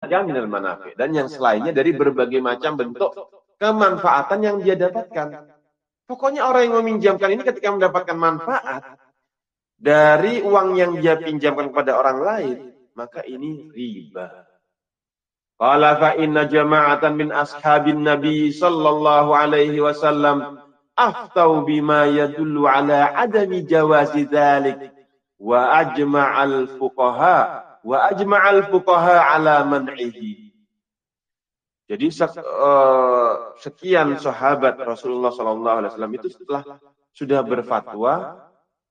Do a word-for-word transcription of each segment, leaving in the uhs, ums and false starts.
ghairiha minal manafi', dan yang selainnya dari berbagai macam bentuk kemanfaatan yang dia dapatkan. Pokoknya orang yang meminjamkan ini ketika mendapatkan manfaat dari uang yang dia pinjamkan kepada orang lain, maka ini riba. Qala fa inna jama'atan min ashabin nabi sallallahu alaihi wasallam aftau bima yadullu ala adami jawazi dzalik wa ajma'al fuqaha wa ajma'al fuqaha ala man'ihi. Jadi sekian sahabat Rasulullah sallallahu alaihi wasallam itu setelah sudah berfatwa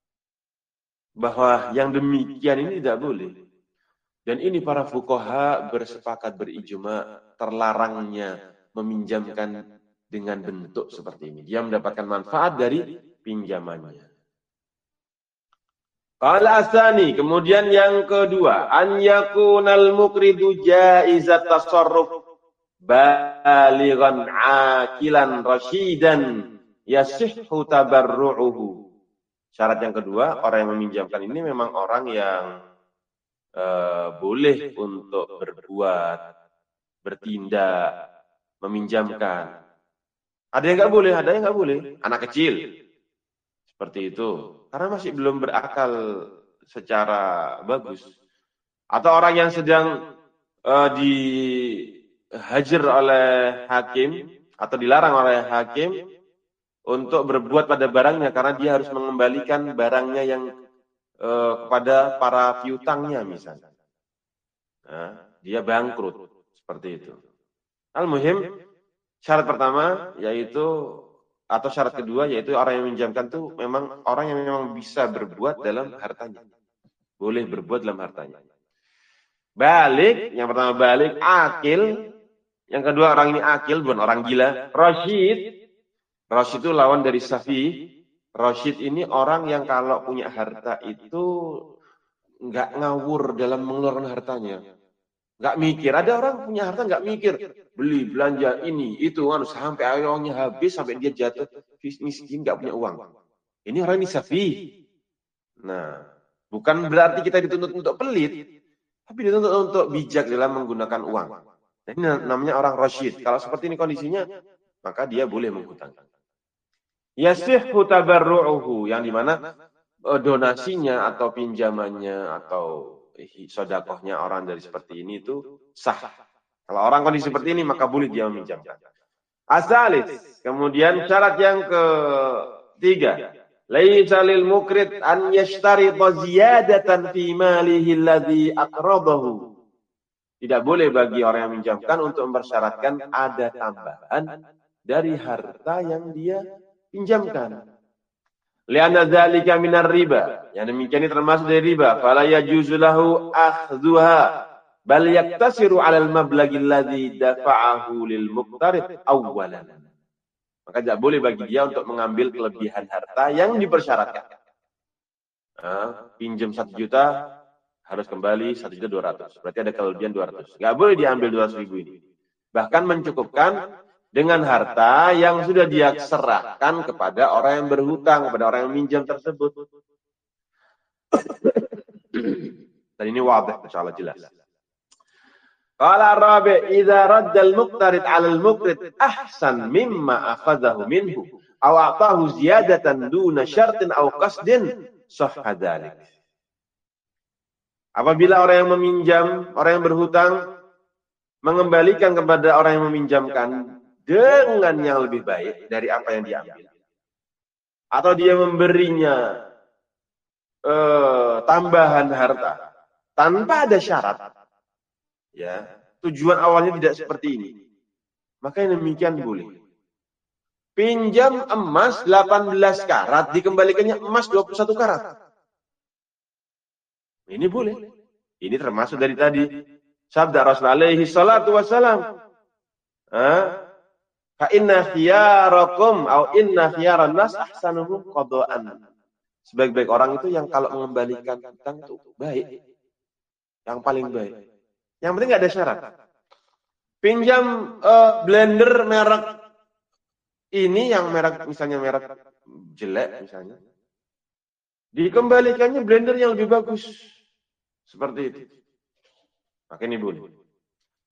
bahwa yang demikian ini tidak boleh. Dan ini para fuqaha bersepakat berijma terlarangnya meminjamkan dengan bentuk seperti ini. Dia mendapatkan manfaat dari pinjamannya. Qala asani, kemudian yang kedua, an yakunal muqridu jaizat tasarruf balighan aqilan rasyidan yasihhu tabarru'uhu. Syarat yang kedua, orang yang meminjamkan ini memang orang yang Uh, boleh untuk berbuat, bertindak, meminjamkan. Ada yang nggak boleh, ada yang nggak boleh. Anak kecil, seperti itu, karena masih belum berakal secara bagus. Atau orang yang sedang uh, dihajar oleh hakim atau dilarang oleh hakim untuk berbuat pada barangnya karena dia harus mengembalikan barangnya yang Uh, kepada para piutangnya misalnya. Nah, dia bangkrut seperti itu. Al-muhim, syarat pertama yaitu atau syarat kedua yaitu orang yang meminjamkan itu memang orang yang memang bisa berbuat dalam hartanya. Boleh berbuat dalam hartanya. Balik, yang pertama balik, akil. Yang kedua orang ini akil, bukan orang gila. Rasyid. Rasyid itu lawan dari safi. Rasyid ini orang yang kalau punya harta itu nggak ngawur dalam mengeluarkan hartanya. Nggak mikir. Ada orang punya harta nggak mikir. Beli, belanja, ini, itu. Sampai uangnya habis, sampai dia jatuh miskin, nggak punya uang. Ini orang ini safi. Nah, bukan berarti kita dituntut untuk pelit, tapi dituntut untuk bijak dalam menggunakan uang. Nah, ini namanya orang rasyid. Kalau seperti ini kondisinya, maka dia boleh menghutangkan. Yasihhu tabarru'uhu, yang dimana donasinya atau pinjamannya atau sedekahnya orang dari seperti ini itu sah. Kalau orang kondisi seperti ini maka boleh dia meminjamkan. Asalis, kemudian syarat yang ketiga, laisa lil muqrid an yashtarita ziyadatan fi malihi alladhi aqradahu. Tidak boleh bagi orang yang meminjamkan untuk mempersyaratkan ada tambahan dari harta yang dia pinjamkan. Lianna dzalika minar riba. Yang demikian ini termasuk dari riba. Fala yajuzu lahu akhdhuha bal yaktasiru 'alal mablaghi alladhi dafa'ahu lil muqtarid awwalan. Maka tidak boleh bagi dia untuk mengambil kelebihan harta yang dipersyaratkan. Nah, pinjam satu juta harus kembali satu juta dua ratus. Berarti ada kelebihan dua ratus. Enggak boleh diambil dua ratus ribu ini. Bahkan mencukupkan dengan harta yang sudah dia serahkan kepada orang yang berhutang, kepada orang yang minjam tersebut. Dan ini wadih, insyaallah jelas. Qala rabi, idza radda al-muqtarid 'ala al-muqrid ahsan mimma akhadhahu minhu aw a'tahu ziyadatan duna syartin aw qasdin sahha dzalik. Apabila orang yang meminjam, orang yang berhutang mengembalikan kepada orang yang meminjamkan dengan yang lebih baik dari apa yang diambil, atau dia memberinya eh, tambahan harta tanpa ada syarat, ya, tujuan awalnya tidak seperti ini, maka yang demikian boleh. Pinjam emas delapan belas karat, dikembalikannya emas dua puluh satu karat. Ini boleh. Ini termasuk dari tadi sabda Rasulullah alaihi salatu wassalam. Ha? Fa inna khiyarakum au inna khiyaran nas ahsanuhum qada'an. Sebaik-baik orang itu yang kalau mengembalikan hutang itu baik. Yang paling baik. Yang penting enggak ada syarat. Pinjam uh, blender merek ini, yang merek misalnya merek jelek misalnya. Dikembalikannya blender yang lebih bagus. Seperti itu. Maka ini boleh.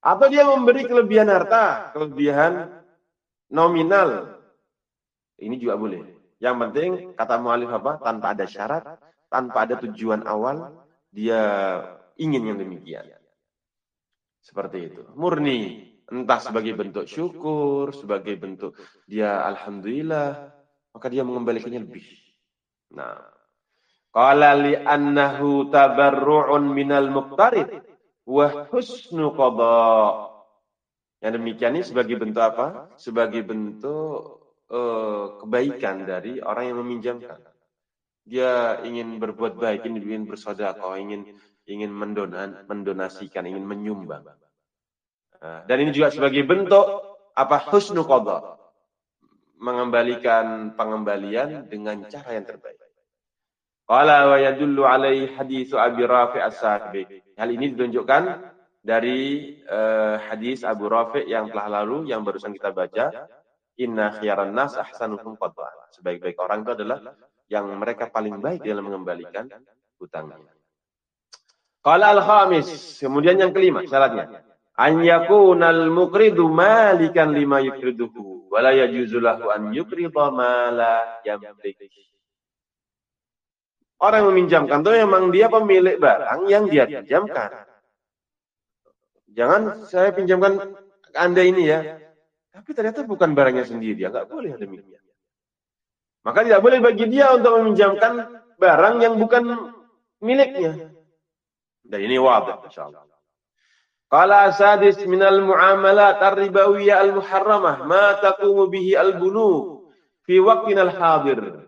Atau dia memberi kelebihan harta, kelebihan nominal. Ini juga boleh. Yang penting, kata mu'alif apa? Tanpa ada syarat, tanpa ada tujuan awal, dia ingin yang demikian. Seperti itu. Murni. Entah sebagai bentuk syukur, sebagai bentuk dia alhamdulillah, maka dia mengembalikannya lebih. Nah, qala li annahu tabarru'un minal muqtarid wa husnu qada. Yang demikian ini sebagai bentuk apa? Sebagai bentuk uh, kebaikan dari orang yang meminjamkan. Dia ingin berbuat baik, ingin bersedekah, ingin ingin mendonan, mendonasikan, ingin menyumbang. Nah, dan ini juga sebagai bentuk apa? Husnu qada. Mengembalikan pengembalian dengan cara yang terbaik. Qala wa yadullu alaihi haditsu Abi Rafi' as-Sabiq. Hal ini ditunjukkan dari uh, hadis Abu Rafi' yang telah lalu yang barusan kita baca, inna khiyaran nas ahsanukum qada'an. Sebaik-baik orang itu adalah yang mereka paling baik dalam mengembalikan hutangnya. Qala al-khamis, kemudian yang kelima syaratnya, an yakunal muqridu malikan lima yukriduhu wa la yajuzu lahu an yukrida ma la yamlik. Orang yang meminjamkan itu memang dia pemilik barang yang dia pinjamkan. Jangan saya pinjamkan Anda ini ya, tapi ternyata bukan barangnya sendiri, ya nggak boleh demikian. Maka tidak boleh bagi dia untuk meminjamkan barang yang bukan miliknya. Dan ini wadih insyaallah. Qala sadis minal muamalat ar-ribawiyah al-muharramah ma taqumu bihi al-bunu fi waqtina al-hadir.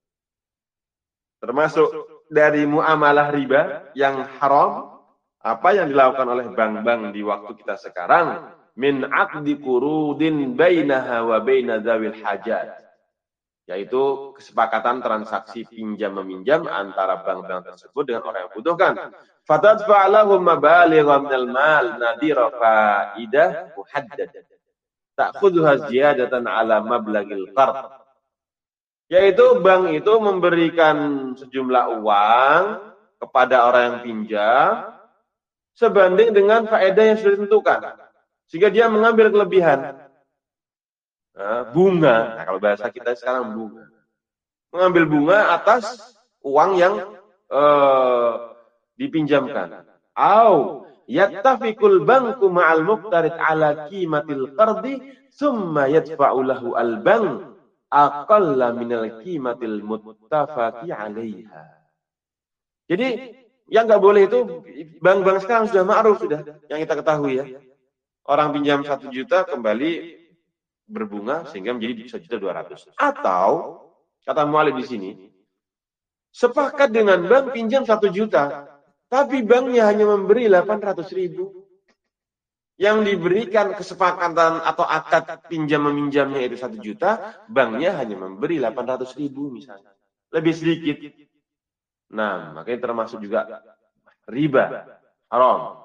Termasuk dari muamalah riba yang haram, apa yang dilakukan oleh bank-bank di waktu kita sekarang, min aqdi qurudin bainaha wa baina dzawil hajat, yaitu kesepakatan transaksi pinjam meminjam antara bank-bank tersebut dengan orang yang butuhkan. Fatadfa lahum mabaligha minal mal nadira faidah muhaddadah ta'khudhuha ziyadatan ala mablagil qard. Yaitu bank itu memberikan sejumlah uang kepada orang yang pinjam sebanding dengan faedah yang sudah ditentukan. Sehingga dia mengambil kelebihan. Nah, bunga. Nah, kalau bahasa kita sekarang bunga. Mengambil bunga atas uang yang eh, dipinjamkan. Au yattafiqul banku ma'al muqtarid ala qimatil qardi summa yadfa'u lahu al-bank aqalla minal qimatil muttafaqi 'alaiha. Jadi yang nggak boleh itu bank-bank sekarang sudah ma'ruf sudah yang kita ketahui ya. Orang pinjam satu juta kembali berbunga sehingga menjadi satu juta dua ratus. Atau kata mu'alif di sini sepakat dengan bank pinjam satu juta tapi banknya hanya memberi delapan ratus ribu. Yang diberikan kesepakatan atau akad pinjam meminjamnya itu satu juta, banknya hanya memberi delapan ratus ribu misalnya. Lebih sedikit. Nah, makanya termasuk juga riba. Haram.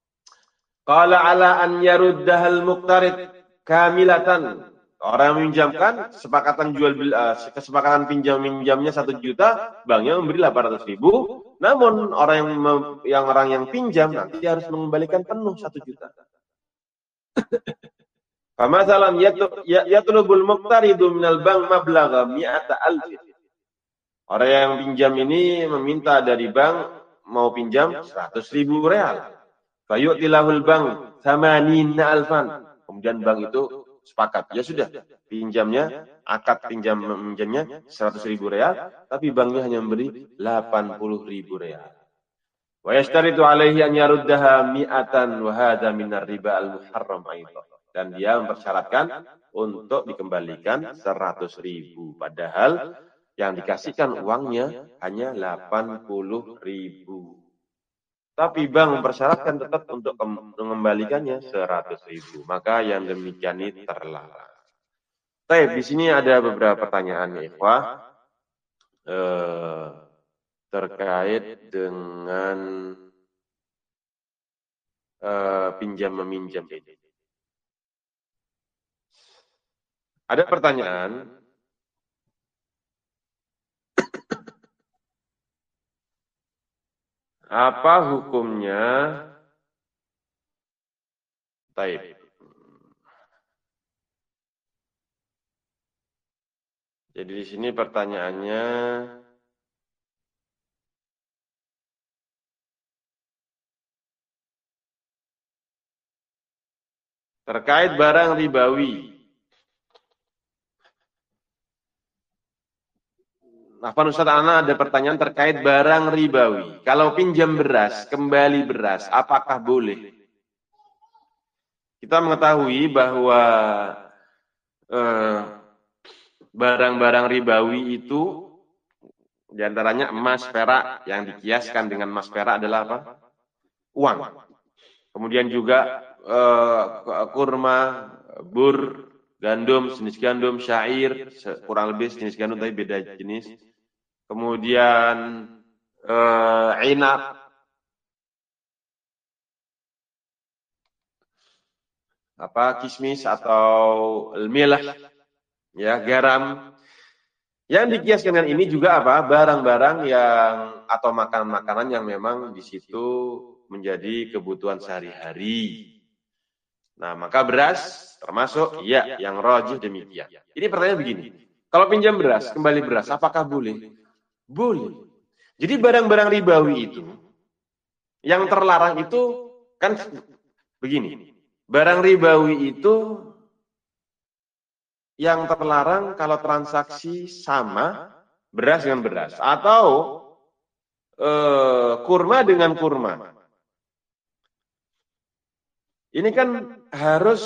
Qala ala an yaruddahal muqtarid kamilatan. Orang yang meminjamkan, kesepakatan jual uh, kesepakatan pinjam minjamnya satu juta, banknya memberi delapan ratus ribu. Namun orang yang yang orang yang pinjam nanti dia harus mengembalikan penuh satu juta. Famasalan yatlubul muqtaridu minal bank mablagha mi'ata alf. Orang yang pinjam ini meminta dari bank mau pinjam seratus ribu real. Fayu'tilahul bank thamanina alfan. Kemudian bank itu sepakat, ya sudah, pinjamnya, akad pinjam meminjamnya seratus ribu real, tapi banknya hanya memberi delapan puluh ribu real. Wa yashtaritu alaihi an yaruddaha mi'atan wa hadha minar riba al-muharram aidan. Dan dia mempersyaratkan untuk dikembalikan seratus ribu. Padahal yang dikasihkan uangnya hanya delapan puluh ribu. Tapi bank mempersyaratkan tetap untuk mengembalikannya seratus ribu. Maka yang demikian ini terlarang. Baik, di sini ada beberapa pertanyaan ya, ikhwah. Eh, terkait dengan uh, pinjam meminjam ini. Ada pertanyaan, apa hukumnya Baik. Jadi di sini pertanyaannya, terkait barang ribawi. Afwan Ustaz, Ana ada pertanyaan terkait barang ribawi. Kalau pinjam beras, kembali beras, apakah boleh? Kita mengetahui bahwa barang-barang eh, ribawi itu diantaranya emas, perak, yang dikiaskan dengan emas, perak adalah apa? Uang. Kemudian juga eh, kurma, bur, gandum, jenis gandum, syair, kurang lebih jenis gandum tapi beda jenis. Kemudian eh, inap, apa kismis atau milah, ya garam. Yang dikiaskan dengan ini juga apa? Barang-barang yang atau makanan-makanan yang memang di situ menjadi kebutuhan sehari-hari. Nah, maka beras termasuk ya yang rajih demikian. Ini pertanyaan begini. Kalau pinjam beras, kembali beras, apakah boleh? Boleh. Jadi barang-barang ribawi itu yang terlarang itu kan begini. Barang ribawi itu yang terlarang kalau transaksi sama beras dengan beras atau eh, kurma dengan kurma. Ini kan harus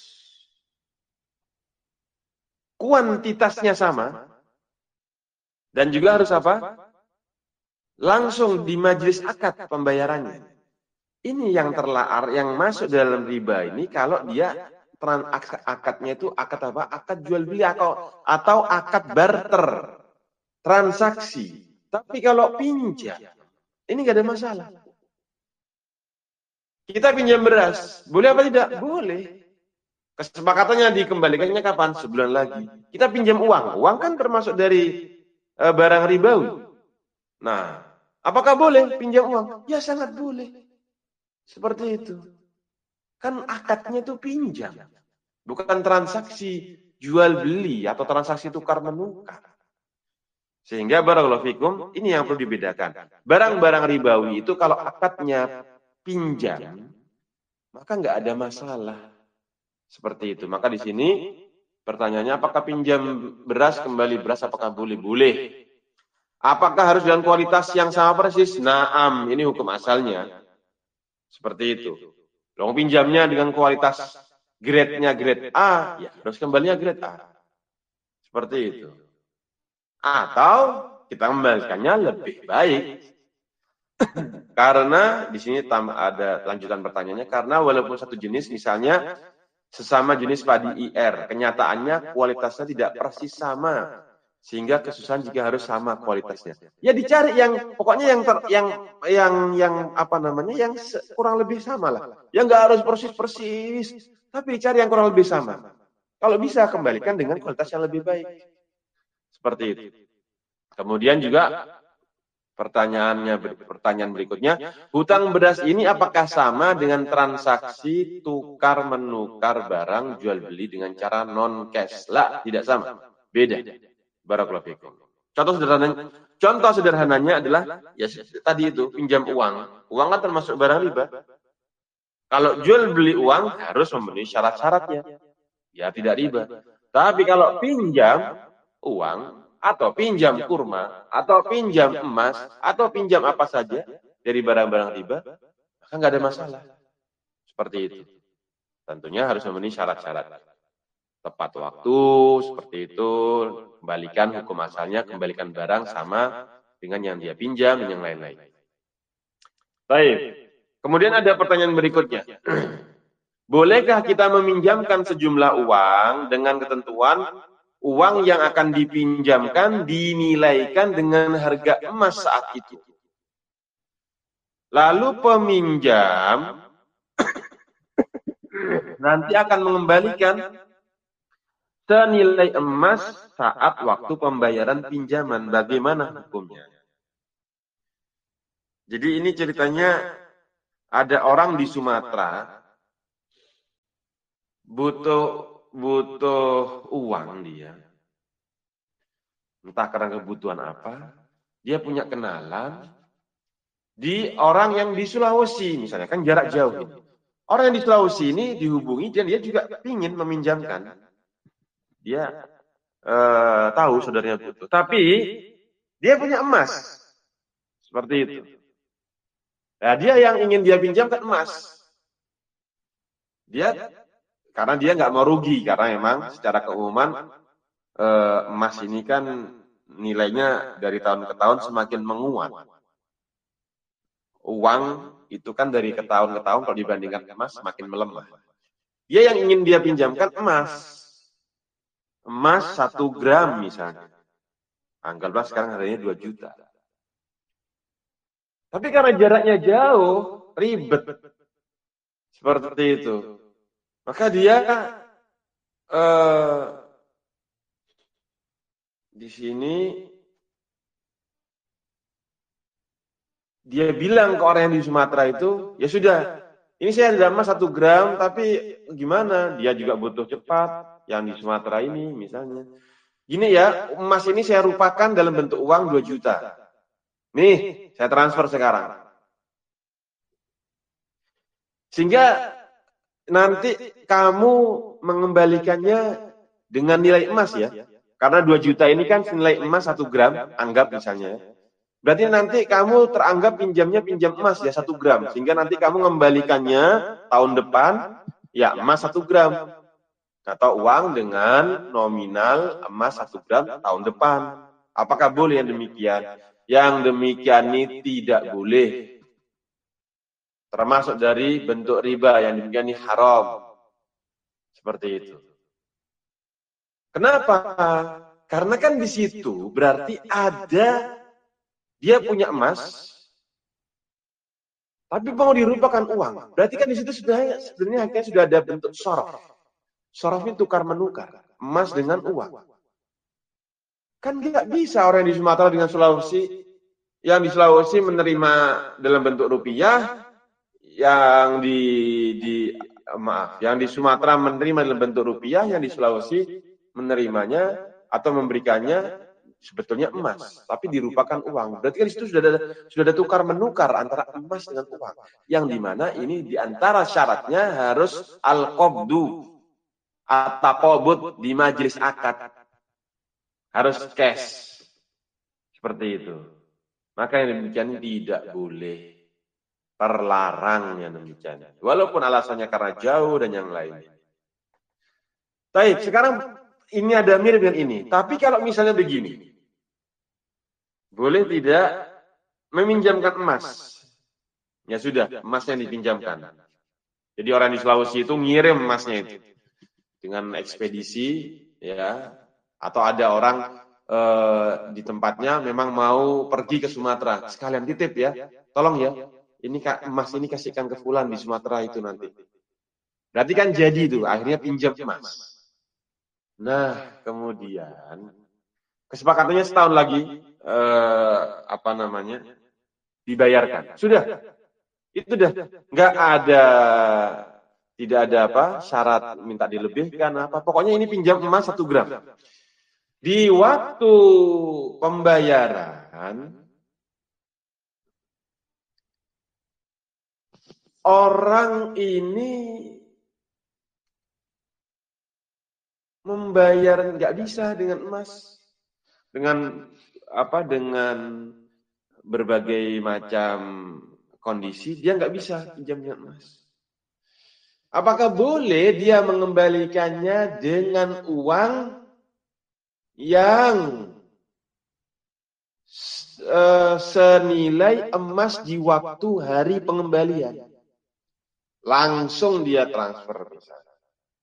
kuantitasnya sama dan juga harus apa? Langsung di majelis akad pembayarannya. Ini yang terlarang, yang masuk dalam riba ini kalau dia trans akadnya itu akad apa? Akad jual beli atau atau akad barter, transaksi. Tapi kalau pinjam, ini nggak ada masalah. Kita pinjam beras, boleh apa tidak? Boleh. Kesepakatannya dikembalikannya kapan? Sebulan lagi. Kita pinjam uang, uang kan termasuk dari e, barang ribawi. Nah, apakah boleh pinjam uang? Ya sangat boleh. Seperti itu. Kan akadnya itu pinjam. Bukan transaksi jual beli atau transaksi tukar menukar. Sehingga barakallahu fikum, ini yang perlu dibedakan. Barang-barang ribawi itu kalau akadnya pinjam, maka nggak ada masalah. Seperti itu. Maka di sini pertanyaannya, apakah pinjam beras kembali beras apakah boleh? Boleh. Apakah harus dengan kualitas yang sama persis? Naam, ini hukum asalnya. Seperti itu. Kalau pinjamnya dengan kualitas grade-nya grade A, ya harus kembalinya grade A. Seperti itu. Atau kita kembalikannya lebih baik. Karena di sini ada lanjutan pertanyaannya, karena walaupun satu jenis, misalnya sesama jenis padi I R, kenyataannya kualitasnya tidak persis sama, sehingga kesusahan jika harus sama kualitasnya. Ya dicari yang pokoknya yang ter, yang yang yang apa namanya yang kurang lebih sama lah. Yang nggak harus persis persis, tapi dicari yang kurang lebih sama. Kalau bisa kembalikan dengan kualitas yang lebih baik. Seperti itu. Kemudian juga pertanyaannya pertanyaan berikutnya, hutang beras ini apakah sama dengan transaksi tukar menukar barang jual beli dengan cara non cash? Lah, tidak sama. Beda. Barakallahu fikum. Contoh sederhananya, contoh sederhananya adalah ya tadi itu pinjam uang. Uang kan termasuk barang riba. Kalau jual beli uang harus memenuhi syarat-syaratnya. Ya tidak riba. Tapi kalau pinjam uang atau pinjam kurma, atau pinjam emas, atau pinjam apa saja dari barang-barang riba, maka nggak ada masalah. Seperti itu. Tentunya harus memenuhi syarat-syarat. Tepat waktu, seperti itu, kembalikan hukum asalnya, kembalikan barang sama dengan yang dia pinjam, dan yang lain-lain. Baik. Kemudian ada pertanyaan berikutnya. Bolehkah kita meminjamkan sejumlah uang dengan ketentuan uang yang akan dipinjamkan dinilaikan dengan harga emas saat itu. Lalu peminjam nanti akan mengembalikan senilai emas saat waktu pembayaran pinjaman. Bagaimana hukumnya? Jadi ini ceritanya ada orang di Sumatera butuh butuh uang dia. Entah karena kebutuhan apa, dia punya kenalan di orang yang di Sulawesi misalnya, kan jarak jauh ini. Orang yang di Sulawesi ini dihubungi dan dia juga ingin meminjamkan. Dia eh, tahu saudaranya butuh, tapi dia punya emas. Seperti itu. Nah, dia yang ingin dia pinjamkan emas. Dia karena dia nggak mau rugi, karena memang secara keumuman eh, emas ini kan nilainya dari tahun ke tahun semakin menguat. Uang itu kan dari ke tahun ke tahun kalau dibandingkan emas semakin melemah. Dia yang ingin dia pinjamkan emas. Emas satu gram misalnya. Anggaplah sekarang harganya dua juta. Tapi karena jaraknya jauh, ribet. Seperti itu. Maka dia eh, di sini dia bilang ke orang yang di Sumatera itu, ya sudah, ini saya ada emas satu gram, tapi gimana? Dia juga butuh cepat, yang di Sumatera ini misalnya. Gini ya, emas ini saya rupakan dalam bentuk uang dua juta. Nih, saya transfer sekarang. Sehingga nanti kamu mengembalikannya dengan nilai emas ya. Karena dua juta ini kan nilai emas satu gram, anggap misalnya. Berarti nanti kamu teranggap pinjamnya pinjam emas ya satu gram. Sehingga nanti kamu mengembalikannya tahun depan, ya emas satu gram. Atau uang dengan nominal emas satu gram tahun depan. Apakah boleh yang demikian? Yang demikian ini tidak boleh. Termasuk dari bentuk riba, yang demikian ini haram. Seperti itu. Kenapa? Karena kan di situ berarti ada dia punya emas, tapi mau dirupakan uang. Berarti kan di situ sebenarnya sebenarnya akhirnya sudah ada bentuk sorof. Sorof itu tukar menukar emas dengan uang. Kan nggak bisa orang yang di Sumatera dengan Sulawesi, yang di Sulawesi menerima dalam bentuk rupiah, yang di di maaf, yang di Sumatera menerima dalam bentuk rupiah, yang di Sulawesi menerimanya atau memberikannya sebetulnya emas, tapi dirupakan uang. Berarti kan di situ sudah ada sudah ada tukar menukar antara emas dengan uang. Yang dimana ini diantara syaratnya harus al-qabdu at-taqabud di majelis akad. Harus cash. Seperti itu. Maka yang demikian tidak boleh. Terlarang yang demikian. Walaupun alasannya karena jauh dan yang lain. Baik, sekarang ini ada mirip dengan ini. Tapi kalau misalnya begini. Boleh tidak meminjamkan emas. Ya sudah, emas yang dipinjamkan. Jadi orang di Sulawesi itu ngirim emasnya itu. Dengan ekspedisi, ya, atau ada orang eh, di tempatnya memang mau pergi ke Sumatera, sekalian titip ya, tolong ya, ini emas ini kasihkan ke fulan di Sumatera itu nanti. Berarti kan jadi itu, akhirnya pinjam emas. Nah, kemudian kesepakatannya setahun lagi eh, apa namanya dibayarkan, sudah, itu dah, nggak ada. Tidak ada apa, syarat minta dilebihkan apa. Pokoknya ini pinjam emas satu gram. Di waktu pembayaran, orang ini membayar nggak bisa dengan emas, dengan apa, dengan berbagai macam kondisi dia nggak bisa pinjam dengan emas. Apakah boleh dia mengembalikannya dengan uang yang senilai emas di waktu hari pengembalian? Langsung dia transfer misalnya.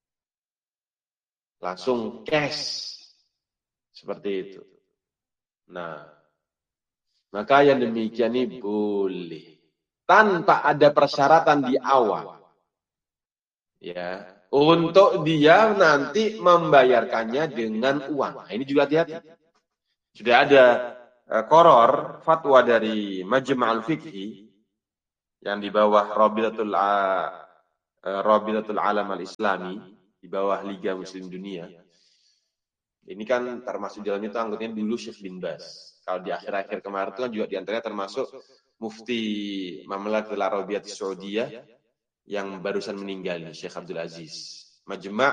Langsung cash. Seperti itu. Nah, maka yang demikian ini boleh. Tanpa ada persyaratan di awal. Ya, untuk dia nanti membayarkannya dengan uang. Nah, ini juga hati-hati. Sudah ada uh, qoror fatwa dari Majma'ul Fiqhi yang di bawah Rabidatul uh, Rabidatul Alam Al-Islami, di di bawah Liga Muslim Dunia. Ini kan termasuk di dalamnya itu anggotanya dulu Syekh bin Baz. Kalau di akhir-akhir kemarin itu kan juga diantaranya termasuk Mufti Mamlakatul Arabiyyah Saudiyah yang barusan meninggal, Syekh Abdul Aziz. Majma'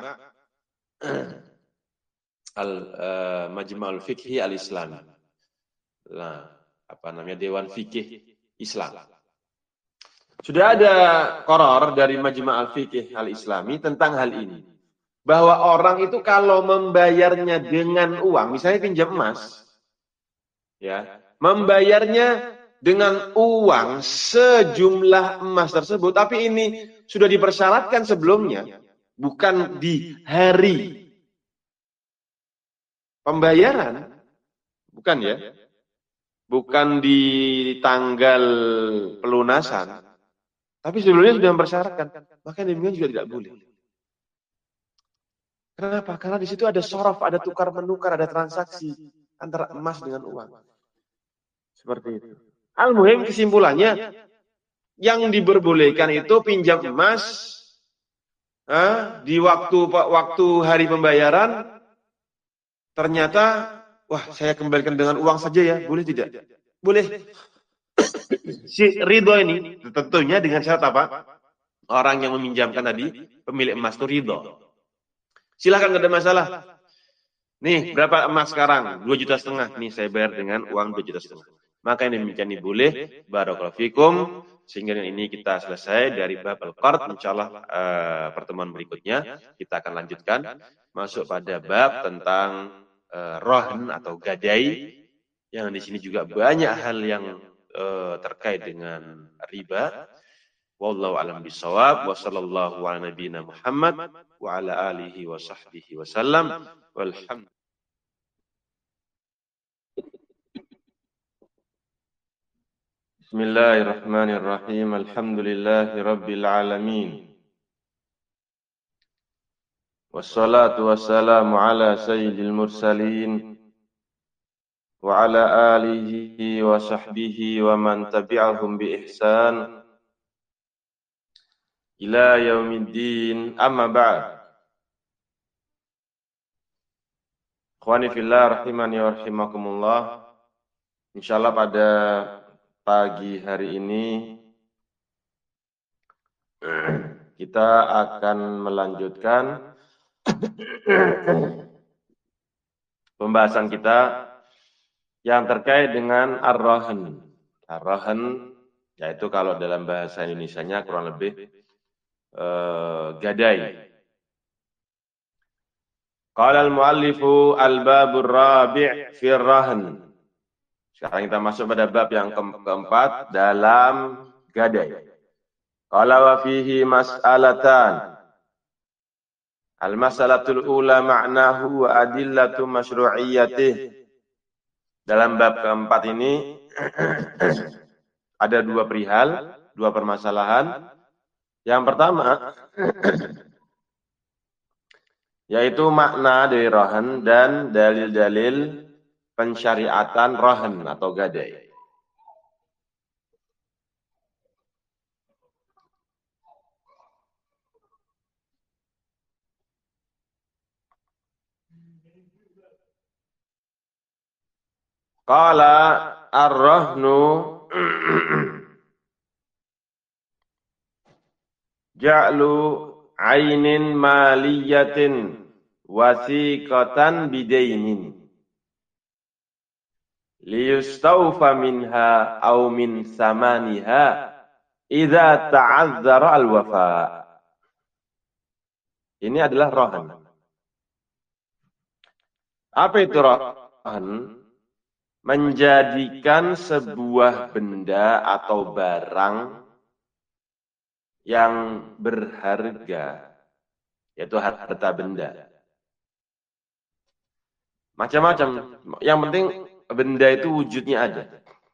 al uh, Majma'ul Fiqhi al-Islami. Nah, apa namanya, Dewan Fikih Islam. Sudah ada qaror dari Majma' al-Fiqh al-Islami tentang hal ini. Bahwa orang itu kalau membayarnya dengan uang, misalnya pinjam emas, ya, membayarnya dengan uang sejumlah emas tersebut, tapi ini sudah dipersyaratkan sebelumnya, bukan di hari pembayaran, bukan ya, bukan di tanggal pelunasan, tapi sebelumnya sudah mempersyaratkan, maka demikian juga tidak boleh. Kenapa? Karena di situ ada sorof, ada tukar menukar, ada transaksi antara emas dengan uang. Seperti itu. Al-muhim kesimpulannya, yang diperbolehkan itu pinjam emas eh, di waktu waktu hari pembayaran, ternyata, wah saya kembalikan dengan uang saja ya, boleh tidak? Boleh. Si ridho ini tentunya dengan syarat apa? Orang yang meminjamkan tadi, pemilik emas itu ridho. Silahkan, nggak ada masalah. Nih, berapa emas sekarang? Dua juta setengah. Nih, saya bayar dengan uang dua juta setengah. Maka yang demikian ini boleh. Barakallahu fikum. Sehingga ini kita selesai dari bab al-qard. Insyaallah uh, pertemuan berikutnya kita akan lanjutkan masuk pada bab tentang uh, rohn atau gadai. Yang di sini juga banyak hal yang uh, terkait dengan riba. Wallahu a'lam bishawab. Wa sallallahu ala nabiyyina Muhammad wa ala alihi wa sahbihi wa sallam. Walhamdulillah. Bismillahirrahmanirrahim. Alhamdulillahi rabbil alamin. Wassalatu wassalamu ala sayyidil mursalin wa ala alihi wa sahbihi wa man tabi'ahum bi ihsan ila yaumiddin, amma ba'd. Ikhwani fillah rahimani wa rahimakumullah. Insyaallah pada pagi hari ini kita akan melanjutkan pembahasan kita yang terkait dengan ar-rahn. Ar-rahn yaitu kalau dalam bahasa Indonesianya kurang lebih Uh, gadai. Qala al-muallifu al-babur rabi' fi ar-rahn. Sekarang kita masuk pada bab yang ke keempat dalam gadai. Qala wa fihi mas'alatan. Al-mas'alatul ula ma'nahu wa adillatu masyru'iyyatih. Dalam bab keempat ini ada dua perihal, dua permasalahan. Yang pertama, yaitu makna dari rohan dan dalil-dalil pensyariatan rohan atau gadai. Qala ar-rahnu ja'lu ainin maliyatin wasiqatan bidainin liyustawfa minha aw min samaniha idza ta'azzara al-wafa. Ini adalah rohan. Apa itu rohan? Menjadikan sebuah benda atau barang yang berharga, yaitu harta benda. Macam-macam. Yang penting benda itu wujudnya ada.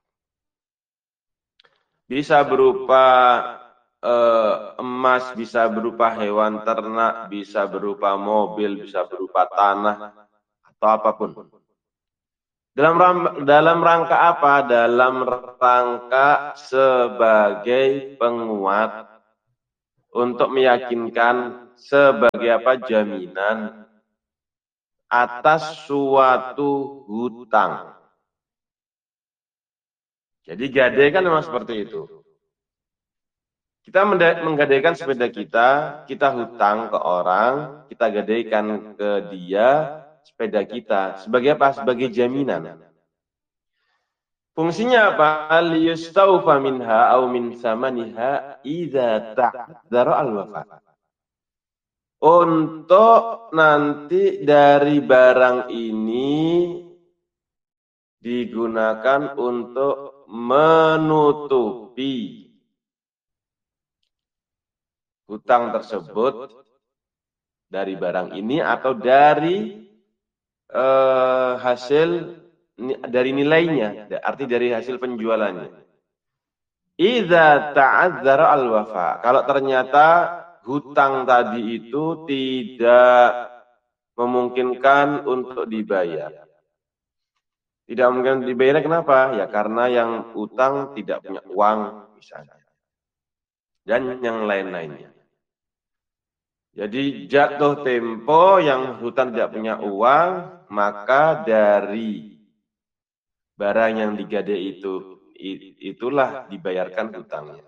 Bisa berupa eh, emas, bisa berupa hewan ternak, bisa berupa mobil, bisa berupa tanah, atau apapun. Dalam dalam rangka apa? Dalam rangka sebagai penguat untuk meyakinkan sebagai apa? Jaminan atas suatu hutang. Jadi gadai kan memang seperti itu. Kita menggadaikan sepeda kita, kita hutang ke orang, kita gadaikan ke dia sepeda kita. Sebagai apa? Sebagai jaminan. Fungsinya apa? Liyustaufa minha au min samaniha idza ta'dzara al-wafa. Untuk nanti dari barang ini digunakan untuk menutupi hutang tersebut dari barang ini atau dari eh, hasil dari nilainya, arti dari hasil penjualannya. Idza ta'adzara al-wafa. Kalau ternyata hutang tadi itu tidak memungkinkan untuk dibayar. Tidak mungkin dibayar kenapa? Ya karena yang utang tidak punya uang misalnya. Dan yang lain-lainnya. Jadi jatuh tempo yang hutang tidak punya uang, maka dari barang yang digadai itu itulah dibayarkan hutangnya.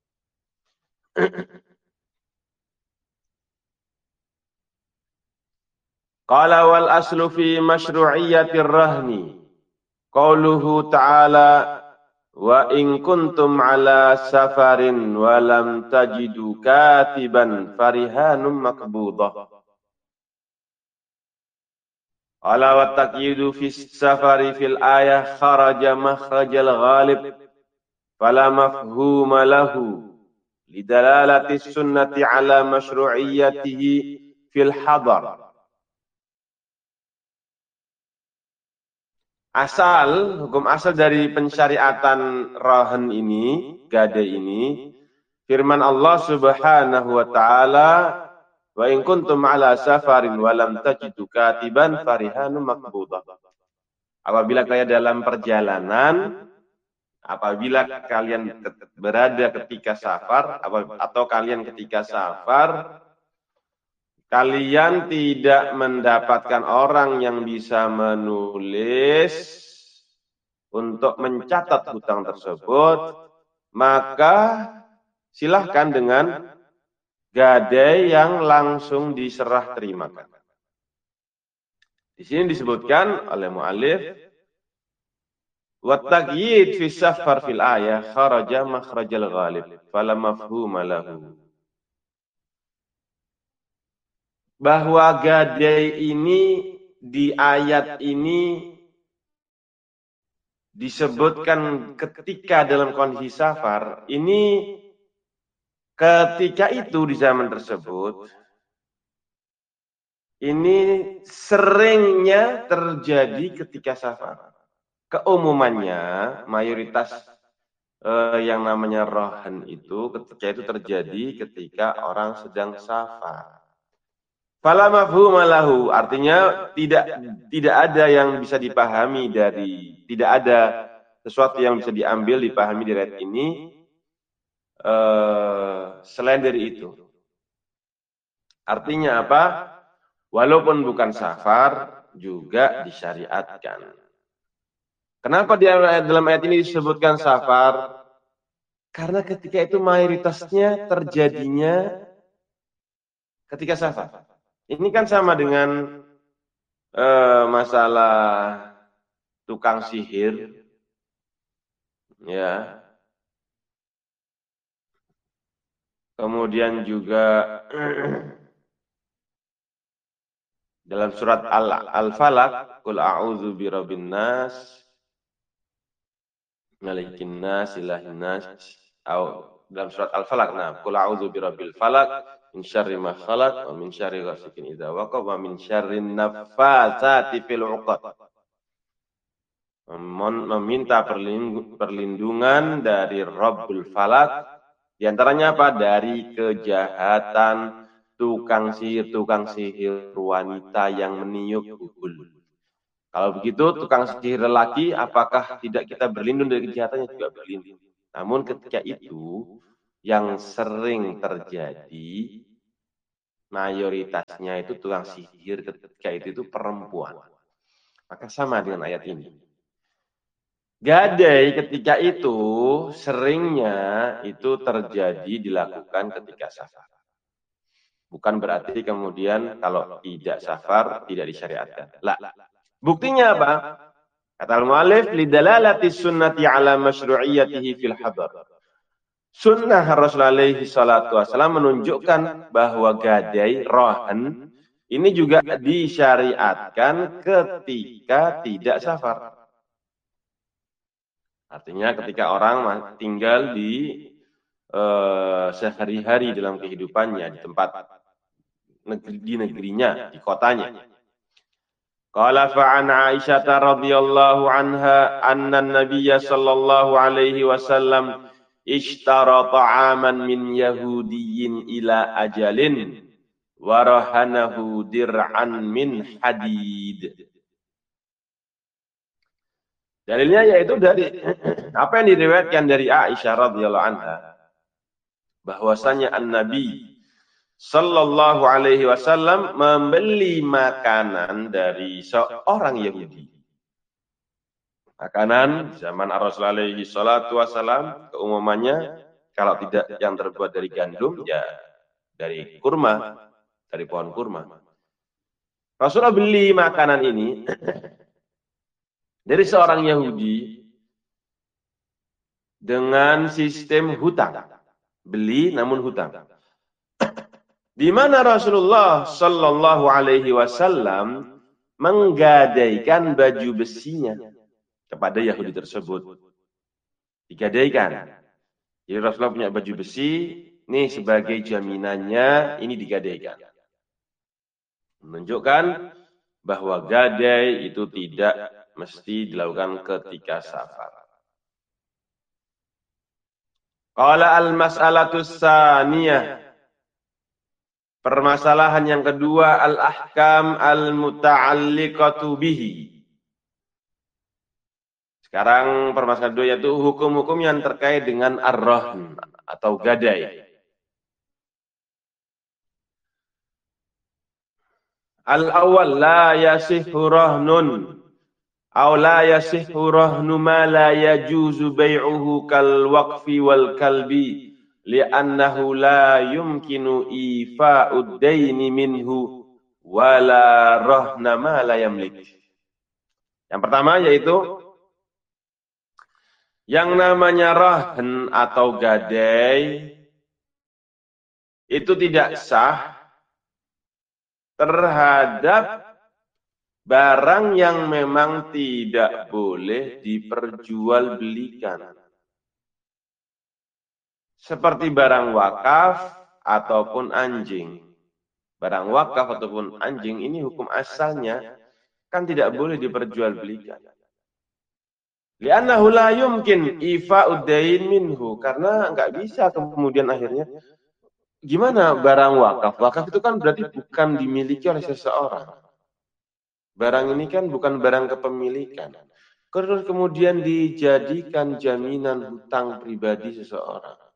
Qala wal aslu fi masyru'iyyatir rahni qauluhu ta'ala wa in kuntum ala safarin wa lam tajidu katiban farihanum maqbudah. Ala wa taqyidu fi safari fil ayah kharaja makhrajal ghalib fala mafhuma lahu lidalalati sunnati ala masyru'iyyatihi fil hadar. Asal, hukum asal dari pensyariatan rahan ini, gadai ini, firman Allah Subhanahu wa taala, wa in kuntum ala safarin wa lam tajidu katiban farihanum maqbudah. Apabila kalian dalam perjalanan, apabila kalian berada ketika safar atau kalian ketika safar, kalian tidak mendapatkan orang yang bisa menulis untuk mencatat hutang tersebut, maka silahkan dengan gadai yang langsung diserah terimakan. Di sini disebutkan oleh mu'allif, wa taqyid fi safar fil ayah kharaja makhrajal ghalib fala mafhuma lahu. Bahwa gadai ini di ayat ini disebutkan ketika dalam kondisi safar, ini ketika itu di zaman tersebut, ini seringnya terjadi ketika safar. Keumumannya, mayoritas eh, yang namanya rohan itu ketika itu terjadi ketika orang sedang safar. Fala mafhuma lahu, artinya tidak tidak ada yang bisa dipahami dari, tidak ada sesuatu yang bisa diambil dipahami dari ayat ini uh, selain dari itu. Artinya apa? Walaupun bukan safar juga disyariatkan. Kenapa di dalam ayat ini disebutkan safar? Karena ketika itu mayoritasnya terjadinya ketika safar. Ini kan sama dengan eh, masalah tukang sihir, ya. Kemudian juga dalam surat Al-Falaq, Qul a'udzu birabbin nas, malikin nas, ilahin nas, atau dalam surat Al-Falaq, nah, Qul a'udzu birabbil falaq, min syarri ma khalaq, wa min syarri ghasikin idza waqab, wa min syarri naffatsati fil 'uqad. Meminta perlindungan dari Rabbul Falaq, diantaranya apa? Dari kejahatan tukang sihir, tukang sihir wanita yang meniup bubul. Kalau begitu, tukang sihir lelaki, apakah tidak kita berlindung dari kejahatannya? Juga berlindung. Namun ketika itu, yang sering terjadi, mayoritasnya itu tukang sihir ketika itu itu perempuan. Maka sama dengan ayat ini. Gadai ketika itu seringnya itu terjadi dilakukan ketika safar. Bukan berarti kemudian kalau tidak safar tidak disyariatkan. Lah, buktinya apa? Kata al-mu'allif lidalalati sunnati ala masyru'iyatihi fil hadar. Sunnah Rasulullah alaihi salatu wasallam menunjukkan bahwa gadai rohan ini juga disyariatkan ketika tidak safar. Artinya ketika orang tinggal di eh, sehari-hari dalam kehidupannya di tempat negeri, di negerinya, di kotanya. Qala fa'an Aisyah radhiyallahu anha anna an-nabiy sallallahu alaihi wasallam ishtara ta'aman min yahudiyyin ila ajalin wa rahanahu dir'an min hadid. Dalilnya yaitu dari apa yang diriwayatkan dari Aisyah radhiyallahu anha bahwasanya an-nabi sallallahu alaihi wasallam membeli makanan dari seorang Yahudi. Makanan zaman Rasulullah alaihi salatu wasallam keumumannya kalau tidak yang terbuat dari gandum ya dari kurma, dari pohon kurma. Rasulullah beli makanan ini dari seorang Yahudi dengan sistem hutang. Beli namun hutang. Di mana Rasulullah Sallallahu Alaihi Wasallam menggadaikan baju besinya kepada Yahudi tersebut. Digadaikan. Jadi Rasulullah punya baju besi, ini sebagai jaminannya, ini digadaikan. Menunjukkan bahwa gadai itu tidak mesti dilakukan ketika safar. Qala al-mas'alatus saniyah. Permasalahan yang kedua, al-ahkam al-muta'alliqatu bihi. Sekarang permasalahan kedua yaitu hukum-hukum yang terkait dengan ar-rahn atau gadai. Al-awwal la yasihhu rahnun aw la yasihhu rahnu ma la yajuzu bai'uhu kal waqfi wal kalbi. Li'annahu la yumkinu ifa'ud daini minhu wala rahna ma la yamlik. Yang pertama yaitu yang namanya rahn atau gadai itu tidak sah terhadap barang yang memang tidak boleh diperjualbelikan. Seperti barang wakaf ataupun anjing. Barang wakaf ataupun anjing ini hukum asalnya kan tidak boleh diperjualbelikan. Li'annahu la yumkin ifa'ud dain minhu. Karena nggak bisa kemudian akhirnya. Gimana barang wakaf? Wakaf itu kan berarti bukan dimiliki oleh seseorang. Barang ini kan bukan barang kepemilikan. Terus kemudian dijadikan jaminan hutang pribadi seseorang.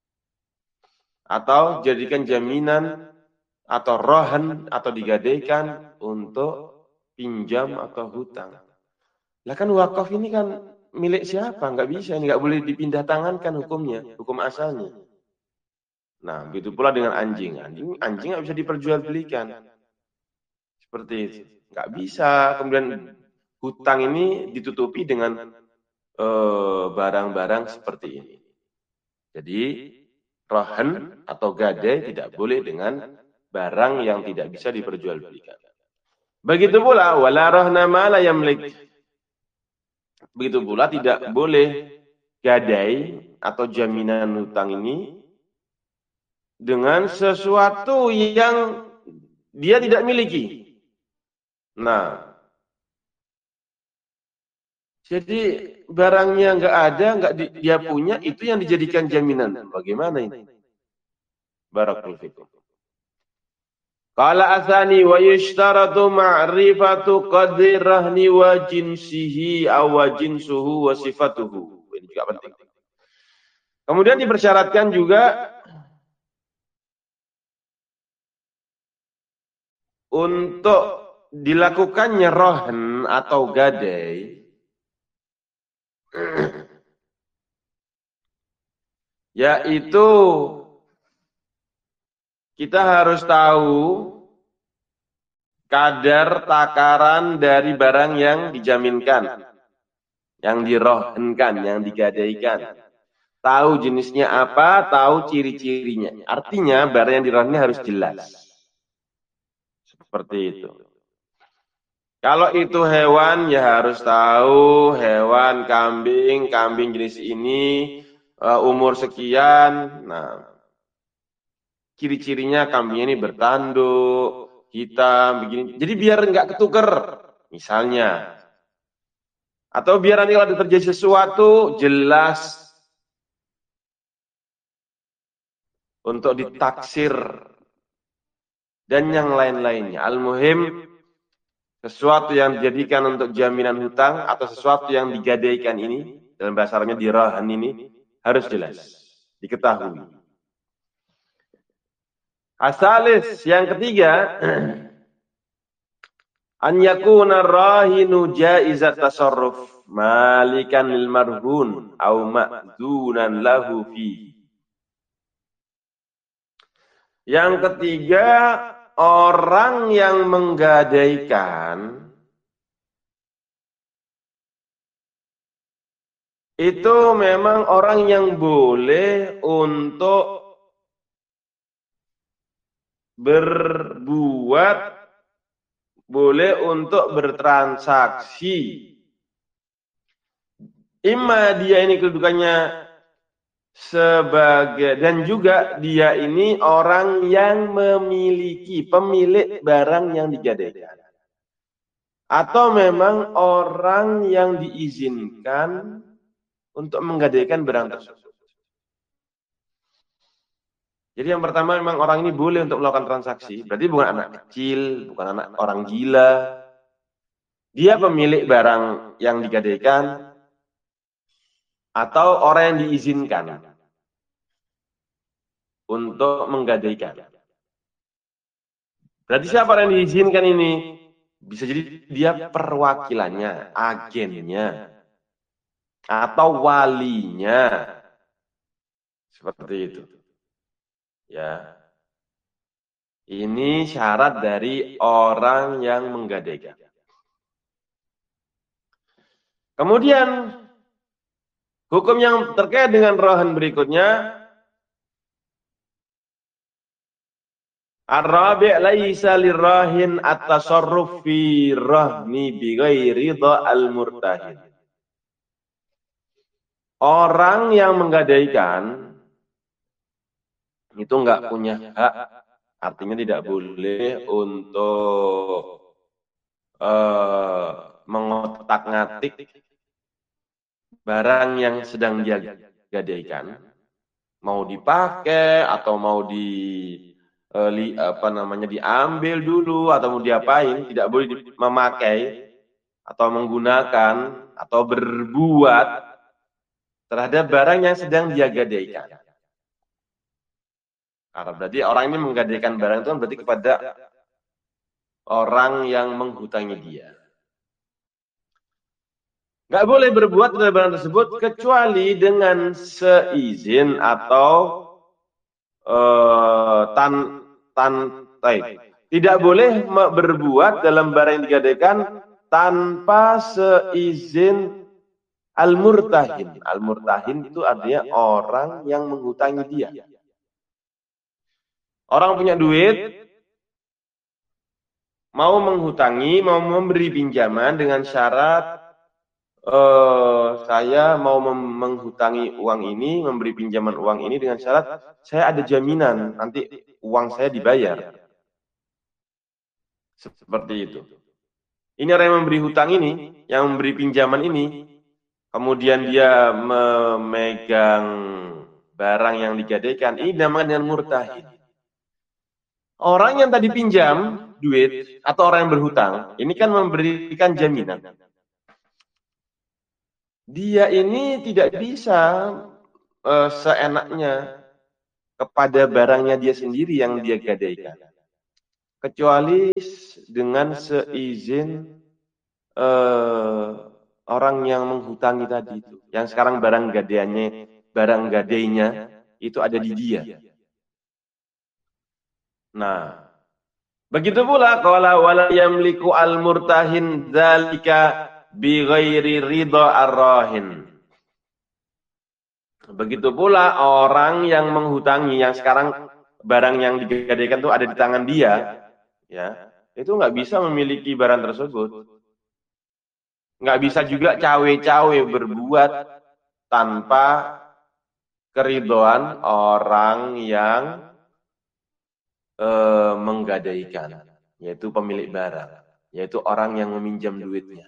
Atau jadikan jaminan atau rohan atau digadaikan untuk pinjam atau hutang. Lah kan wakaf ini kan milik siapa? Nggak bisa, nggak boleh dipindah tangankan hukumnya, hukum asalnya. Nah, begitu pula dengan anjing. Anjing anjing nggak bisa diperjualbelikan. Seperti itu. Nggak bisa. Kemudian hutang ini ditutupi dengan barang-barang uh, seperti ini. Jadi rohan atau gadai tidak boleh dengan barang yang tidak bisa diperjualbelikan. Begitu pula wala rahna ma la yamlik. Begitu pula tidak boleh gadai atau jaminan hutang ini dengan sesuatu yang dia tidak miliki. Nah, jadi barangnya nggak ada, nggak di, dia punya, itu yang dijadikan jaminan. Bagaimana ini? Barakallahu fikum. Qala atsani wa yushtaratu ma'rifatu qadri rahni wa jinsihi aw wa jinsuhu wa sifatuhu. Ini juga penting. Kemudian dipersyaratkan juga untuk dilakukannya rohen atau gadai, yaitu kita harus tahu kadar takaran dari barang yang dijaminkan, yang dirohenkan, yang digadaikan. Tahu jenisnya apa, tahu ciri-cirinya. Artinya barang yang dirohenkan harus jelas. Seperti itu. Kalau itu hewan, ya harus tahu hewan kambing, kambing jenis ini, umur sekian. Nah, ciri-cirinya kambing ini bertanduk, hitam, begini. Jadi biar nggak ketuker, misalnya. Atau biar nanti kalau terjadi sesuatu, jelas untuk ditaksir dan yang lain-lainnya. Al-muhim, sesuatu yang dijadikan untuk jaminan hutang atau sesuatu yang digadaikan ini, dalam bahasa Arabnya dirahan ini, harus jelas, diketahui. Asalis, yang ketiga, an yakuna rahinu jaizat tasarruf malikan lil marhun au ma'dunan lahu fi. Yang ketiga, orang yang menggadaikan itu memang orang yang boleh untuk berbuat, boleh untuk bertransaksi. Imma dia ini kedudukannya sebagai, dan juga dia ini orang yang memiliki, pemilik barang yang digadaikan. Atau memang orang yang diizinkan untuk menggadaikan barang tersebut. Jadi yang pertama memang orang ini boleh untuk melakukan transaksi. Berarti bukan anak kecil, bukan anak orang gila. Dia pemilik barang yang digadaikan atau orang yang diizinkan untuk menggadaikan. Berarti siapa yang diizinkan ini? Bisa jadi dia perwakilannya, agennya, atau walinya. Seperti itu. Ya. Ini syarat dari orang yang menggadaikan. Kemudian hukum yang terkait dengan rohan berikutnya, ar-rabi' laisa lirrahin at-tasarruf fi rahni bi ghairi ridha al-murtahin. Orang yang menggadaikan itu enggak punya hak, artinya tidak boleh untuk uh, mengotak-ngatik barang yang sedang dia gadaikan, mau dipakai atau mau di eh, li, apa namanya diambil dulu atau mau diapain, tidak boleh di, memakai atau menggunakan atau berbuat terhadap barang yang sedang dia gadaikan. Karena berarti orang ini menggadaikan barang itu kan berarti kepada orang yang menghutangi dia. Nggak boleh berbuat terhadap barang tersebut kecuali dengan seizin atau uh, tan tan taib. Tidak boleh berbuat dalam barang yang digadaikan tanpa seizin al-murtahin. Al-murtahin itu artinya orang yang menghutangi dia. Orang punya duit, mau menghutangi, mau memberi pinjaman dengan syarat Uh, saya mau menghutangi uang ini, memberi pinjaman uang ini dengan syarat saya ada jaminan nanti uang saya dibayar. Seperti itu. Ini orang yang memberi hutang ini, yang memberi pinjaman ini, kemudian dia memegang barang yang digadaikan, ini namanya dengan murtahin. Orang yang tadi pinjam duit atau orang yang berhutang, ini kan memberikan jaminan. Dia ini tidak bisa uh, seenaknya kepada barangnya dia sendiri yang dia gadaikan. Kecuali dengan seizin eh, orang yang menghutangi tadi itu. Yang sekarang barang gadaiannya, barang gadainya itu ada di dia. Nah, begitu pula qala wala yamliku al-murtahin dzalika bi ghairi ridha ar-rahin. Begitu pula orang yang menghutangi, yang sekarang barang yang digadaikan itu ada di tangan dia, ya, itu nggak bisa memiliki barang tersebut. Nggak bisa juga cawe-cawe berbuat tanpa keridhaan orang yang eh, menggadaikan, yaitu pemilik barang, yaitu orang yang meminjam duitnya.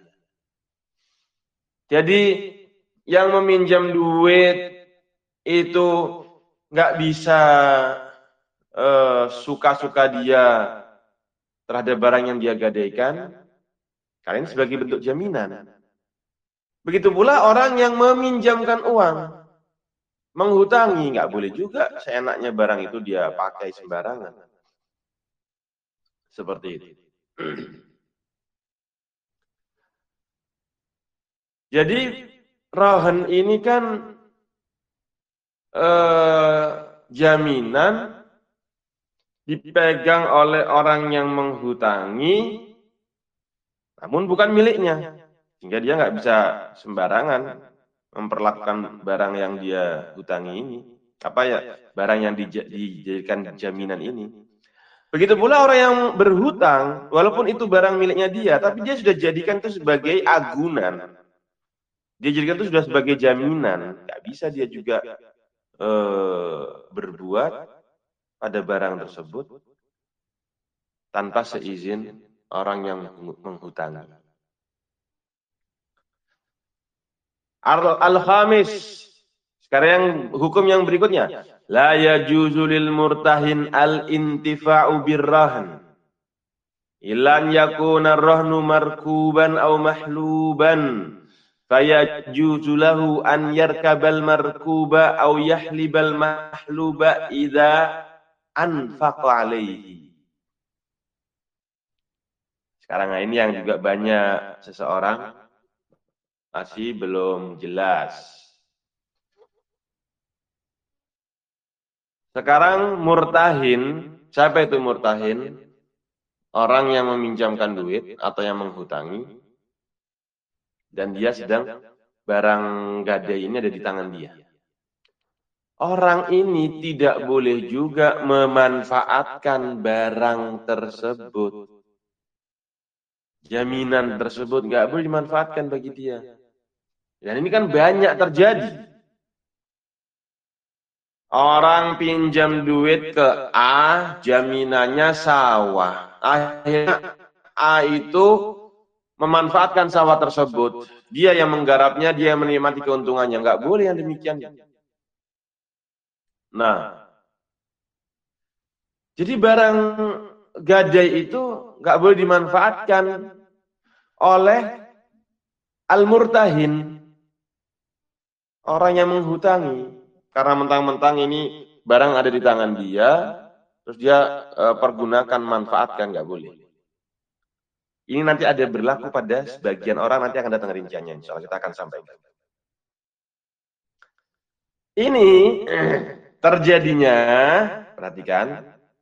Jadi yang meminjam duit itu nggak bisa uh, suka-suka dia terhadap barang yang dia gadaikan, kalian sebagai bentuk jaminan. Begitu pula orang yang meminjamkan uang, menghutangi, nggak boleh juga seenaknya barang itu dia pakai sembarangan. Seperti itu. Jadi rahan ini kan eh, jaminan dipegang oleh orang yang menghutangi, namun bukan miliknya, sehingga dia nggak bisa sembarangan memperlakukan barang yang dia hutangi ini, apa ya, barang yang dijadikan jaminan ini. Begitu pula orang yang berhutang, walaupun itu barang miliknya dia, tapi dia sudah jadikan itu sebagai agunan, dia jadikan itu sudah sebagai jaminan, nggak bisa dia juga eh, berbuat pada barang tersebut tanpa seizin orang yang menghutangi. Al-Khamis. Sekarang yang hukum yang berikutnya. La yajuzu lil murtahin al-intifa'u birrahan. Ilan yakuna rahnu markuban aw mahluban. Fayajuzu lahu an yarkabal markuba aw yahlibal mahluba idza anfaqa alaihi. Sekarang ini yang juga banyak seseorang masih belum jelas. Sekarang murtahin, siapa itu murtahin? Orang yang meminjamkan duit atau yang menghutangi, dan dia sedang barang gadai ini ada di tangan dia. Orang ini tidak boleh juga memanfaatkan barang tersebut. Jaminan tersebut nggak boleh dimanfaatkan bagi dia. Dan ini kan banyak terjadi. Orang pinjam duit ke A, jaminannya sawah. Akhirnya A itu memanfaatkan sawah tersebut. Dia yang menggarapnya, dia yang menikmati keuntungannya. Nggak boleh yang demikian. Nah, jadi barang gadai itu nggak boleh dimanfaatkan oleh al-murtahin, orang yang menghutangi. Karena mentang-mentang ini barang ada di tangan dia, terus dia e, pergunakan, manfaatkan, nggak boleh. Ini nanti ada berlaku pada sebagian orang, nanti akan datang rinciannya, insya Allah kita akan sampaikan. Ini terjadinya, perhatikan,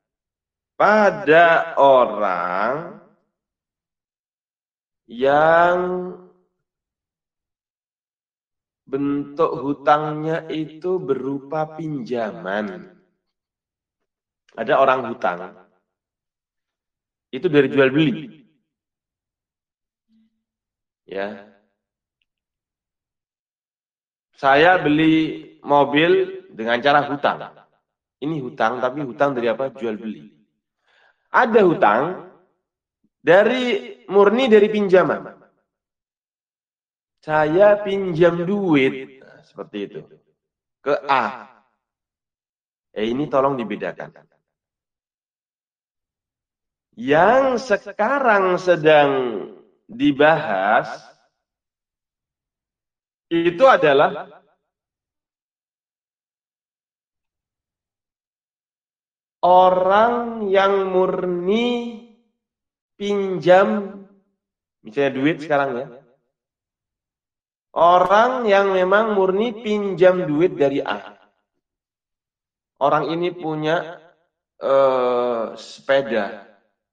pada orang yang bentuk hutangnya itu berupa pinjaman. Ada orang hutang, itu dari jual beli. Ya. Saya beli mobil dengan cara hutang. Ini hutang, tapi hutang dari apa? Jual beli. Ada hutang dari murni dari pinjaman. Saya pinjam duit, nah, seperti itu, ke A. Eh ini tolong dibedakan. Yang sekarang sedang dibahas itu adalah orang yang murni pinjam, misalnya duit sekarang ya, orang yang memang murni pinjam duit dari A. Orang ini punya eh, sepeda.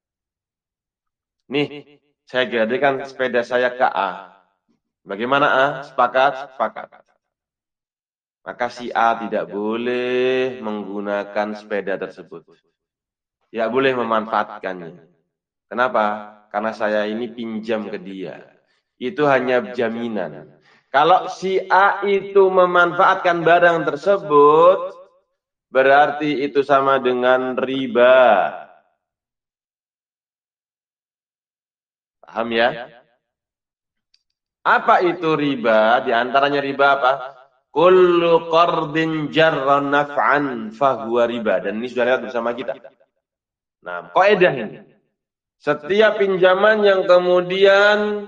Nih, saya gadaikan sepeda saya ke A. Bagaimana A? Sepakat? Sepakat. Maka si A tidak boleh menggunakan sepeda tersebut. Tidak boleh memanfaatkannya. Kenapa? Karena saya ini pinjam ke dia. Itu hanya jaminan. Kalau si A itu memanfaatkan barang tersebut, berarti itu sama dengan riba. Paham ya? Apa itu riba? Di antaranya riba apa? Kullu qardin jarra naf'an fahuwa riba. Dan ini sudah lihat bersama kita. Nah, kaidah ini. Setiap pinjaman yang kemudian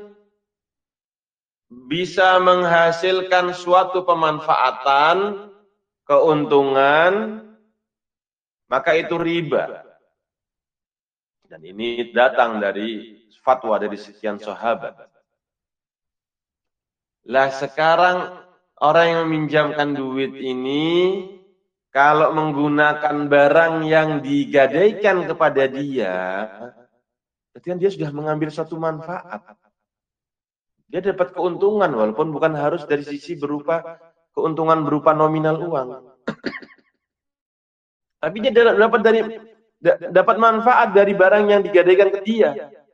bisa menghasilkan suatu pemanfaatan, keuntungan, maka itu riba. Dan ini datang dari fatwa dari sekian sahabat. Lah sekarang orang yang meminjamkan duit ini, kalau menggunakan barang yang digadaikan kepada dia, berarti kan dia sudah mengambil suatu manfaat. Dia dapat keuntungan, walaupun bukan harus dari sisi berupa keuntungan berupa nominal uang. Tapi dia dapat dari dapat manfaat dari barang yang digadaikan ke dia.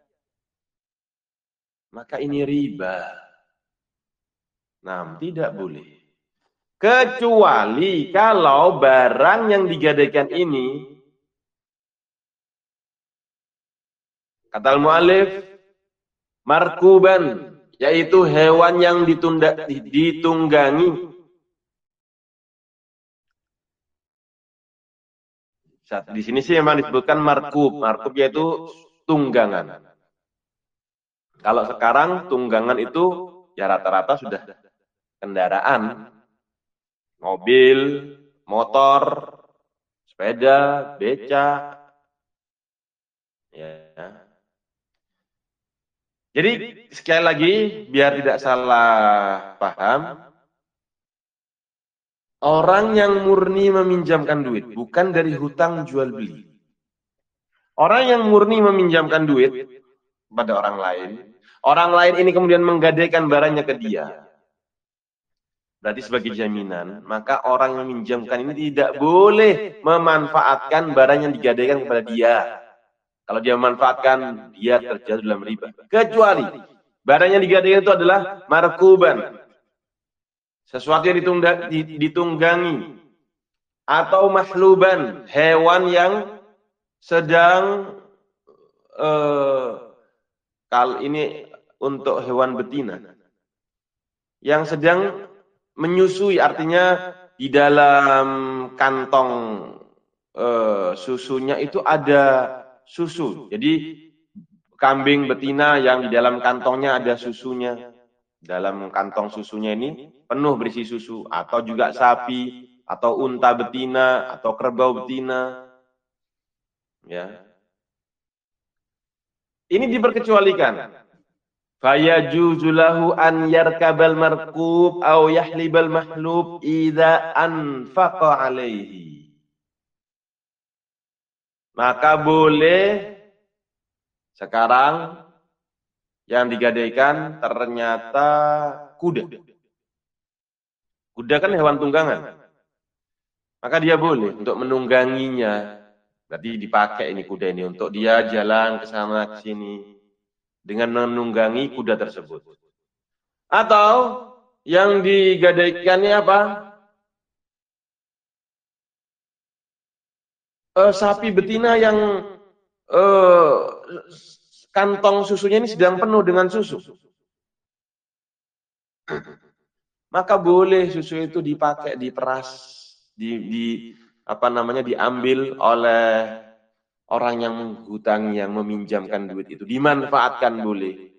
Maka ini riba. Nah, tidak boleh. Kecuali kalau barang yang digadaikan ini, kata al-mu'allif, markuban, yaitu hewan yang ditunda, ditunggangi. Di sini sih memang disebutkan markub. Markub yaitu tunggangan. Kalau sekarang tunggangan itu ya rata-rata sudah kendaraan, mobil, motor, sepeda, beca, ya. Jadi sekali lagi biar tidak salah paham, orang yang murni meminjamkan duit bukan dari hutang jual beli. Orang yang murni meminjamkan duit kepada orang lain, orang lain ini kemudian menggadaikan barangnya ke dia. Berarti sebagai jaminan, maka orang yang meminjamkan ini tidak boleh memanfaatkan barang yang digadaikan kepada dia. Kalau dia memanfaatkan, dia terjatuh dalam riba. Kecuali barang yang digadaikan itu adalah markuban, sesuatu yang ditungga, ditunggangi, atau mahluban, hewan yang sedang eh, kal ini untuk hewan betina, yang sedang menyusui, artinya di dalam kantong eh, susunya itu ada susu. Jadi kambing betina yang di dalam kantongnya ada susunya. Dalam kantong susunya ini penuh berisi susu. Atau juga sapi, atau unta betina, atau kerbau betina. Ya. Ini diperkecualikan. Fayajuzu lahu an yarkabal markub au yahlibal mahlub idza anfaqa alaihi. Maka boleh sekarang yang digadaikan ternyata kuda. Kuda kan hewan tunggangan. Maka dia boleh untuk menungganginya. Berarti dipakai ini kuda ini untuk dia jalan ke sana ke sini dengan menunggangi kuda tersebut. Atau yang digadaikannya apa? E, sapi betina yang e, kantong susunya ini sedang penuh dengan susu. Maka boleh susu itu dipakai, diperas, di, di apa namanya diambil oleh orang yang menghutangi, yang meminjamkan duit itu, dimanfaatkan boleh.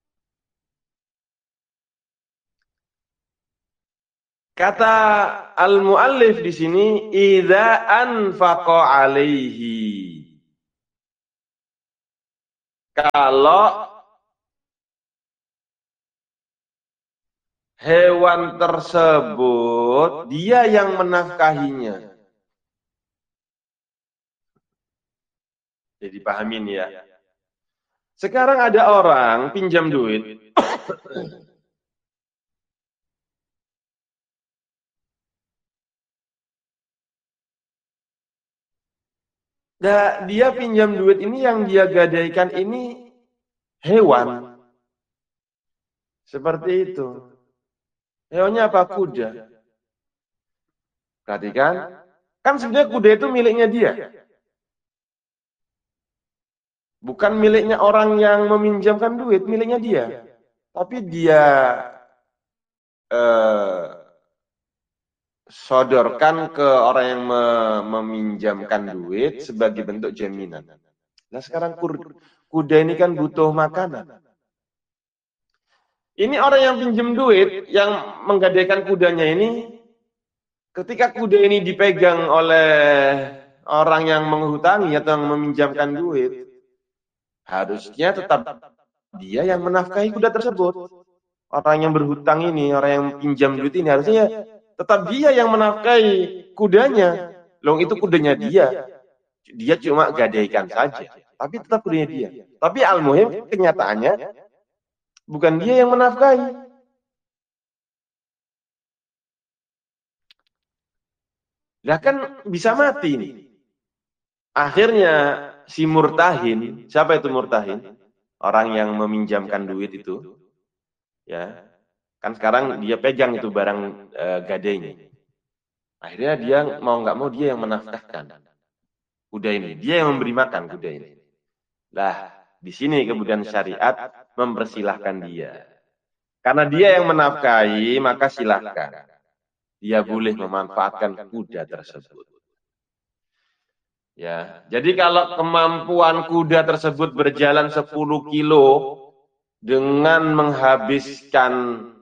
Kata al-muallif di sini, idza anfaqa alaihi. kalau hewan tersebut dia yang menafkahinya. Jadi pahamin ya. Sekarang ada orang pinjam duit. Nah, dia pinjam duit ini yang dia gadaikan ini hewan. Seperti itu. Hewannya apa? Kuda. Perhatikan. Kan sebenarnya kuda itu miliknya dia. Bukan miliknya orang yang meminjamkan duit, miliknya dia. Tapi dia eh, sodorkan ke orang yang meminjamkan duit sebagai bentuk jaminan. Nah sekarang kuda ini kan butuh makanan. Ini orang yang pinjam duit, yang menggadaikan kudanya ini, ketika kuda ini dipegang oleh orang yang menghutangi atau yang meminjamkan duit, harusnya tetap dia yang menafkahi kuda tersebut. Orang yang berhutang ini, orang yang pinjam duit ini, harusnya tetap dia yang menafkahi kudanya. Loh itu kudanya dia. Dia cuma gadaikan saja. Tapi tetap kudanya dia. Tapi al-muhim kenyataannya bukan dia yang menafkahi. Lah kan bisa mati nih. Akhirnya si murtahin, siapa itu murtahin? Orang yang meminjamkan duit itu. Ya. Kan sekarang dia pegang itu barang e, gadainya. Akhirnya dia mau nggak mau dia yang menafkahkan kuda ini. Dia yang memberi makan kuda ini. Lah, di sini kemudian syariat mempersilahkan dia. Karena dia yang menafkahi, maka silahkan. Dia boleh memanfaatkan kuda tersebut. Ya, jadi kalau kemampuan kuda tersebut berjalan sepuluh kilo dengan menghabiskan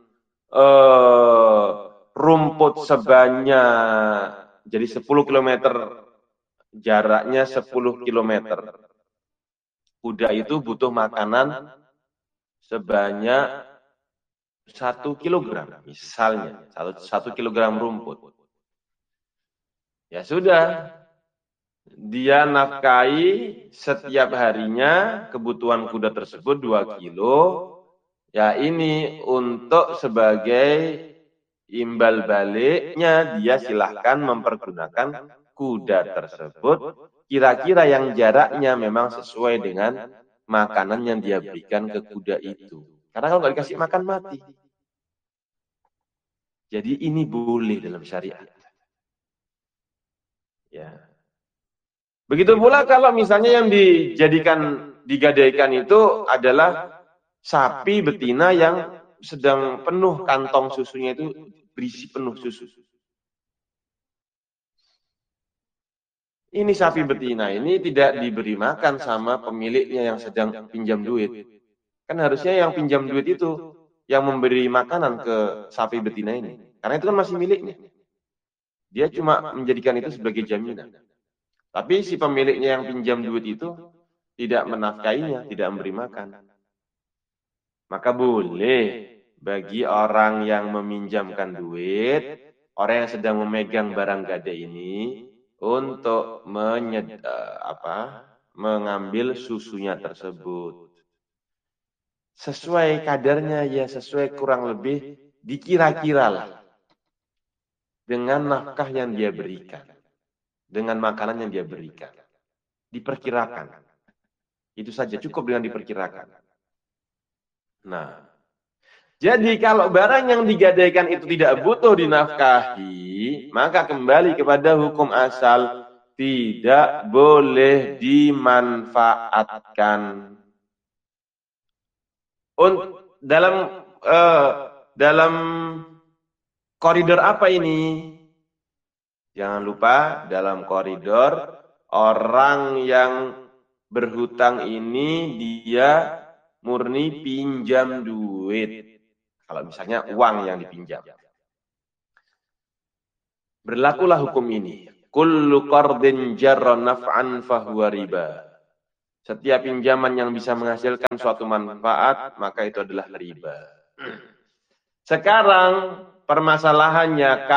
eh, rumput sebanyak, jadi sepuluh kilometer, jaraknya sepuluh kilometer. Kuda itu butuh makanan sebanyak satu kilogram, misalnya satu, satu kilogram rumput. Ya sudah, dia nafkahi setiap harinya kebutuhan kuda tersebut dua kilo. Ya ini untuk sebagai imbal baliknya dia silahkan mempergunakan kuda tersebut kira-kira yang jaraknya memang sesuai dengan makanan yang dia berikan ke kuda itu. Karena kalau nggak dikasih makan mati. Jadi ini boleh dalam syariat. Ya. Begitu pula kalau misalnya yang dijadikan digadaikan itu adalah sapi betina yang sedang penuh kantong susunya itu berisi penuh susu. Ini sapi betina ini tidak diberi makan sama pemiliknya yang sedang pinjam duit. Kan harusnya yang pinjam duit itu yang memberi makanan ke sapi betina ini. Karena itu kan masih miliknya. Dia cuma menjadikan itu sebagai jaminan. Tapi si pemiliknya yang pinjam duit itu tidak menafkainya, tidak memberi makan. Maka boleh bagi orang yang meminjamkan duit, orang yang sedang memegang barang gadai ini untuk menyed, apa, mengambil susunya tersebut. Sesuai kadarnya ya, sesuai kurang lebih dikira-kiralah dengan nafkah yang dia berikan. Dengan makanan yang dia berikan. Diperkirakan. Itu saja, cukup dengan diperkirakan. Nah, jadi kalau barang yang digadaikan itu tidak butuh dinafkahi, maka kembali kepada hukum asal, tidak boleh dimanfaatkan. Untuk dalam uh, dalam koridor apa ini? Jangan lupa dalam koridor orang yang berhutang ini dia murni pinjam duit. Kalau misalnya uang yang dipinjam. Berlakulah hukum ini. Kullu qardin jarra naf'an fahuwa riba. setiap pinjaman yang bisa menghasilkan suatu manfaat, maka itu adalah riba. Sekarang permasalahannya